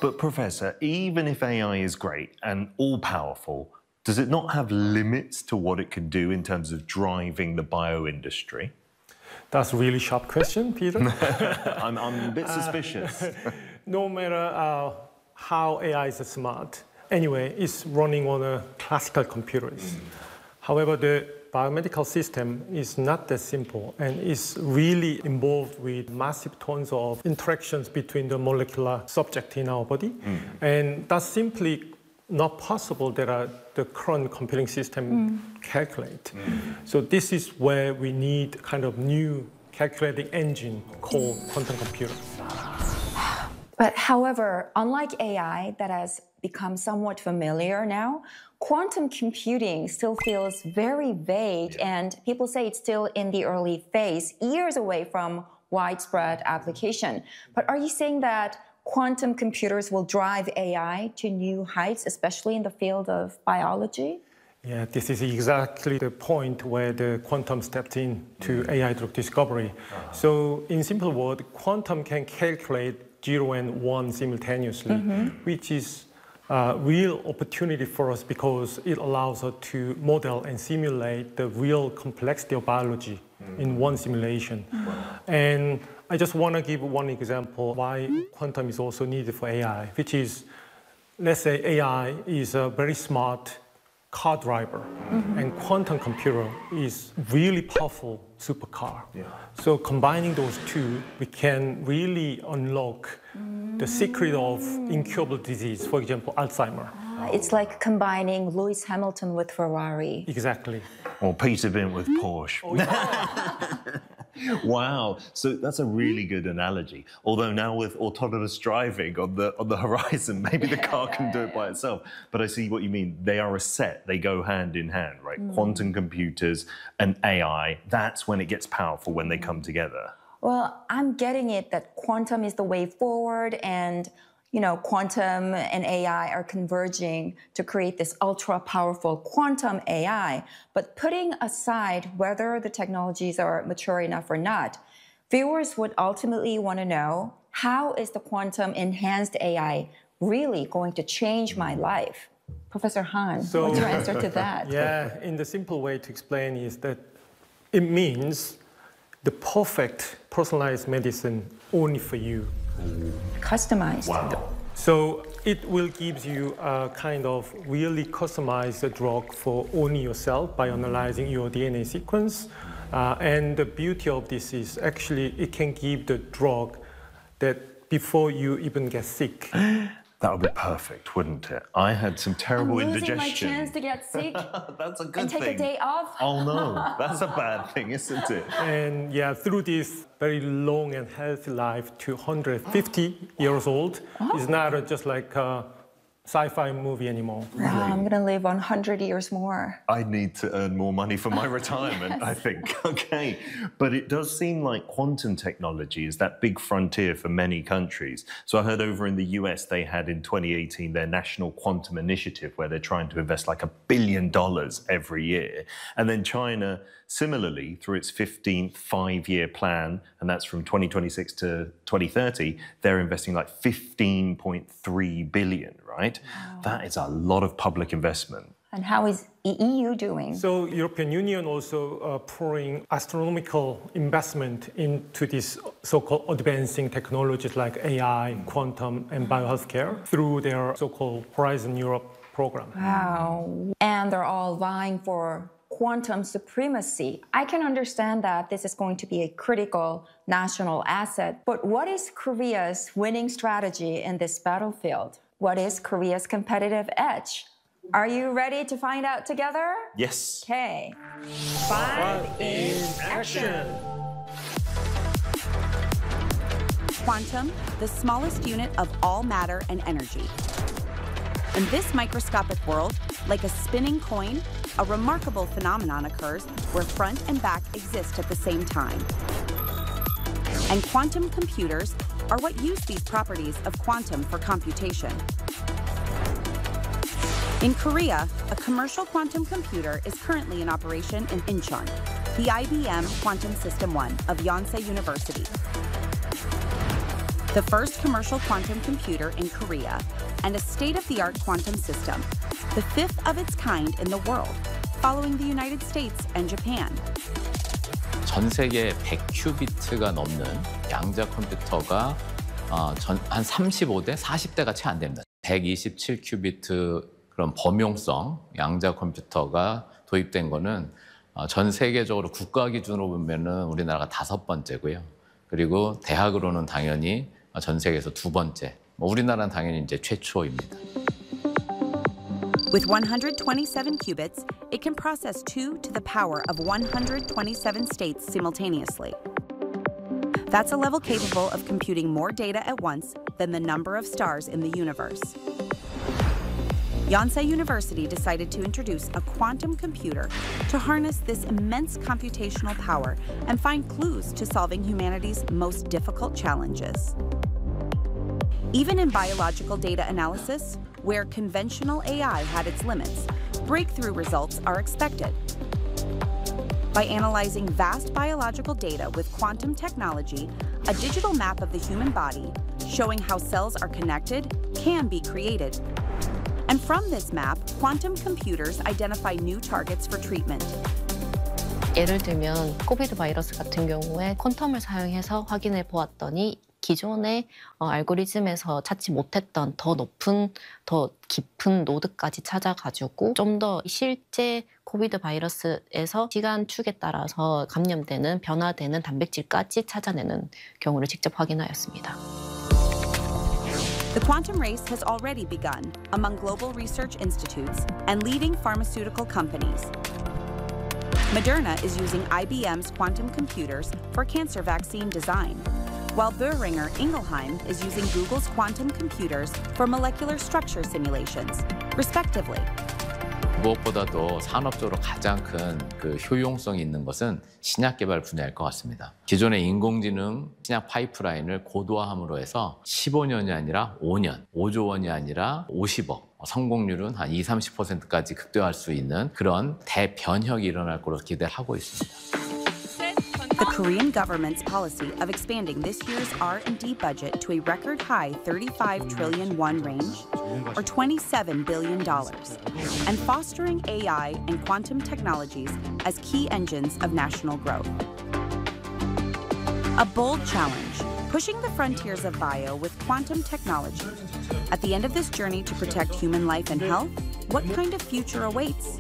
But Professor, even if AI is great and all-powerful, does it not have limits to what it can do in terms of driving the bio-industry? That's a really sharp question, Peter. I'm a bit suspicious. No matter how AI is smart, anyway, it's running on classical computers. However, the biomedical system is not that simple and is really involved with massive tons of interactions between the molecular subject in our body. And that's simply not possible that the current computing system calculate. So this is where we need kind of new calculating engine called quantum computer. But however, unlike AI that has become somewhat familiar now, quantum computing still feels very vague, and people say it's still in the early phase, years away from widespread application. But are you saying that quantum computers will drive AI to new heights, especially in the field of biology? Yeah, this is exactly the point where the quantum stepped in to AI drug discovery. So in simple words, quantum can calculate 0 and 1 simultaneously, which is a real opportunity for us because it allows us to model and simulate the real complexity of biology in one simulation. And I just want to give one example why quantum is also needed for AI, which is, let's say AI is a very smart car driver, and quantum computer is really powerful supercar. So combining those two, we can really unlock the secret of incurable disease, for example, Alzheimer. It's like combining Lewis Hamilton with Ferrari. Exactly. Or Peter Bint with Porsche. Wow, so that's a really good analogy. Although now with autonomous driving on the horizon, maybe the car can do it by itself. But I see what you mean. They are a set. They go hand in hand, right? Quantum computers and AI, that's when it gets powerful, when they come together. Well, I'm getting it that quantum is the way forward, and quantum and AI are converging to create this ultra-powerful quantum AI. But putting aside whether the technologies are mature enough or not, viewers would ultimately want to know, how is the quantum-enhanced AI really going to change my life? Professor Han, what's your answer to that? Yeah, in the simple way to explain is that it means the perfect personalized medicine only for you. Customized. Wow. So it will give you a kind of really customized drug for only yourself by analyzing your DNA sequence. And the beauty of this is actually it can give the drug that before you even get sick. That would be perfect, wouldn't it? I had some terrible indigestion. My chance to get sick. That's a good and thing. take a day off. Oh no, that's a bad thing, isn't it? And yeah, through this very long and healthy life to 150 years old is not just like a sci-fi movie anymore. Wow, I'm going to live 100 years more. I need to earn more money for my retirement, I think. Okay. But it does seem like quantum technology is that big frontier for many countries. So I heard over in the US, they had in 2018 their National Quantum Initiative, where they're trying to invest like $1 billion every year. And then China, similarly, through its 15th five-year plan, and that's from 2026 to 2030, they're investing like 15.3 billion, right? Wow. That is a lot of public investment. And how is the EU doing? So European Union also pouring astronomical investment into these so-called advancing technologies like AI, quantum, and biohealthcare through their so-called Horizon Europe program. Wow. And they're all vying for quantum supremacy. I can understand that this is going to be a critical national asset, but what is Korea's winning strategy in this battlefield? What is Korea's competitive edge? Are you ready to find out together? Yes. Okay. 5 in action. Quantum, the smallest unit of all matter and energy. In this microscopic world, like a spinning coin, a remarkable phenomenon occurs where front and back exist at the same time. And quantum computers are what use these properties of quantum for computation. In Korea, a commercial quantum computer is currently in operation in Incheon, the IBM Quantum System 1 of Yonsei University. the first commercial quantum computer in Korea, and a state-of-the-art quantum system, the fifth of its kind in the world, following the United States and Japan. 전 세계에 100큐비트가 넘는 양자 컴퓨터가 한 35대, 40대가 채 안 됩니다. 127큐비트 그런 범용성 양자 컴퓨터가 도입된 거는 전 세계적으로 국가 기준으로 보면은 우리나라가 5번째고요. 그리고 대학으로는 당연히 전 세계에서 2번째. 우리나라는 당연히 이제 최초입니다. With 127 qubits, it can process 2 to the power of 127 states simultaneously. That's a level capable of computing more data at once than the number of stars in the universe. Yonsei University decided to introduce a quantum computer to harness this immense computational power and find clues to solving humanity's most difficult challenges. Even in biological data analysis, where conventional AI had its limits, breakthrough results are expected. By analyzing vast biological data with quantum technology, a digital map of the human body showing how cells are connected can be created. And from this map, quantum computers identify new targets for treatment. 예를 들면 코비드 바이러스 같은 경우에 퀀텀을 사용해서 확인해 보았더니 기존의 알고리즘에서 찾지 못했던 더 높은, 더 깊은 노드까지 찾아가지고 좀 더 실제 코비드 바이러스에서 시간축에 따라서 감염되는, 변화되는 단백질까지 찾아내는 경우를 직접 확인하였습니다. The quantum race has already begun among global research institutes and leading pharmaceutical companies. Moderna is using IBM's quantum computers for cancer vaccine design, while Boehringer Ingelheim is using Google's quantum computers for molecular structure simulations, respectively. 무엇보다도 산업적으로 가장 큰 그 효용성이 있는 것은 신약 개발 분야일 것 같습니다. 기존의 인공지능 신약 파이프라인을 고도화함으로 해서 15년이 아니라 5년, 5조 원이 아니라 50억, 성공률은 한 20-30%까지 극대화할 수 있는 그런 대변혁이 일어날 것으로 기대하고 있습니다. The Korean government's policy of expanding this year's R&D budget to a record high 35 trillion won range, or $27 billion, and fostering AI and quantum technologies as key engines of national growth. A bold challenge, pushing the frontiers of bio with quantum technology. At the end of this journey to protect human life and health, what kind of future awaits?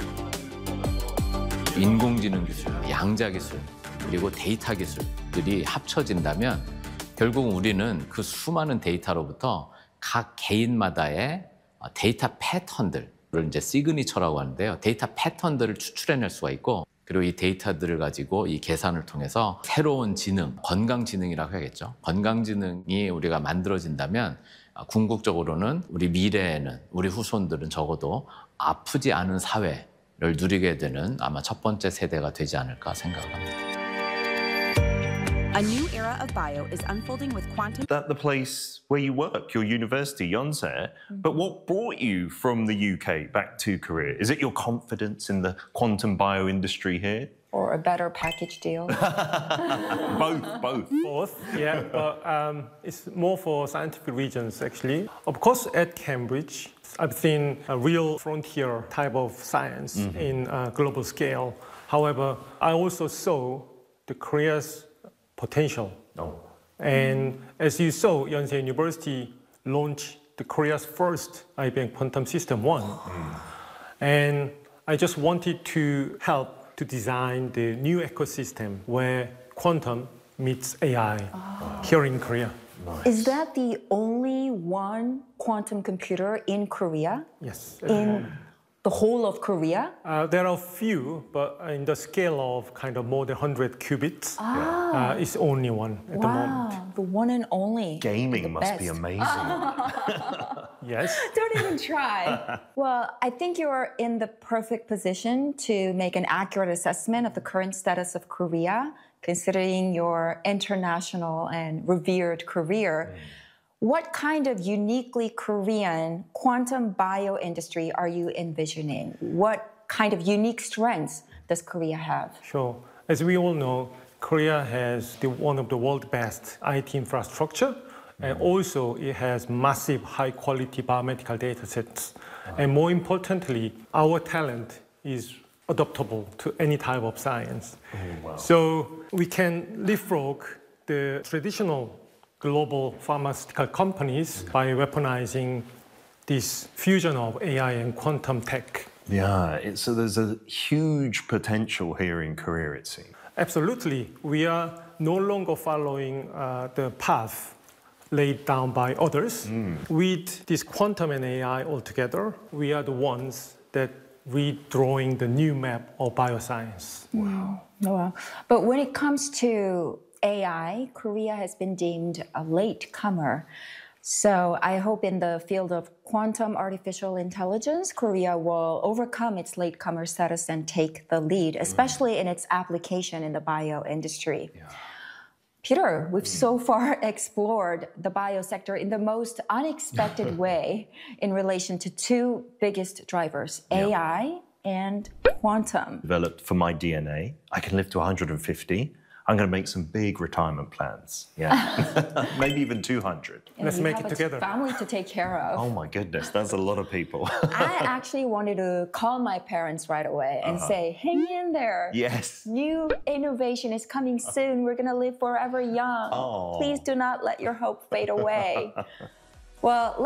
인공지능 기술, 양자 기술, 그리고 데이터 기술들이 합쳐진다면 결국 우리는 그 수많은 데이터로부터 각 개인마다의 데이터 패턴들을 이제 시그니처라고 하는데요. 데이터 패턴들을 추출해낼 수가 있고, 그리고 이 데이터들을 가지고 이 계산을 통해서 새로운 지능, 건강지능이라고 해야겠죠. 건강지능이 우리가 만들어진다면 궁극적으로는 우리 미래에는 우리 후손들은 적어도 아프지 않은 사회를 누리게 되는 아마 첫 번째 세대가 되지 않을까 생각합니다. A new era of bio is unfolding with quantum. At the place where you work, your university, Yonsei. But what brought you from the UK back to Korea? Is it your confidence in the quantum bio industry here? Or a better package deal? Both. Both, yeah, but it's more for scientific reasons, actually. Of course, at Cambridge, I've seen a real frontier type of science in a global scale. However, I also saw the Korea's potential. And as you saw, Yonsei University launched the Korea's first IBM Quantum System 1. And I just wanted to help to design the new ecosystem where quantum meets AI here in Korea. Nice. Is that the only one quantum computer in Korea? Yes. In the whole of Korea? There are a few, but in the scale of kind of more than 100 qubits, it's only one at the moment. The one and only. Gaming the must be best. amazing. Yes. Don't even try. Well, I think you're in the perfect position to make an accurate assessment of the current status of Korea, considering your international and revered career. What kind of uniquely Korean quantum bio industry are you envisioning? What kind of unique strengths does Korea have? Sure. As we all know, Korea has one of the world's best IT infrastructure And also, it has massive high-quality biomedical data sets. And more importantly, our talent is adaptable to any type of science. So we can leapfrog the traditional global pharmaceutical companies by weaponizing this fusion of AI and quantum tech. Yeah, so there's a huge potential here in Korea, it seems. Absolutely. We are no longer following the path laid down by others. With this quantum and AI altogether, we are the ones that redrawing the new map of bioscience. Wow. But when it comes to AI, Korea has been deemed a latecomer. So I hope in the field of quantum artificial intelligence, Korea will overcome its latecomer status and take the lead, especially in its application in the bio industry. Peter, we've so far explored the biosector in the most unexpected way in relation to two biggest drivers, AI and quantum. Developed for my DNA. I can live to 150. I'm going to make some big retirement plans. Yeah, maybe even 200. And Let's you make have it a together. family to take care of. Oh my goodness, that's a lot of people. I actually wanted to call my parents right away and say, hang in there. Yes. New innovation is coming soon. We're going to live forever young. Oh. Please do not let your hope fade away. Well,